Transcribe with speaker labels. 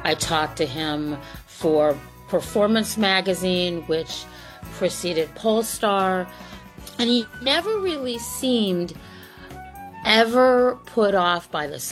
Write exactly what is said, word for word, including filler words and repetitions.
Speaker 1: I talked to him for Performance Magazine, which preceded Polestar, and he never really seemed ever put off by the